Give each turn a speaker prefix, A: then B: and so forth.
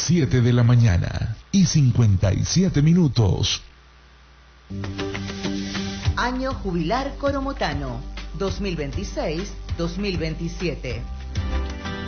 A: 7 de la mañana y 57 minutos.
B: Año jubilar coromotano 2026-2027.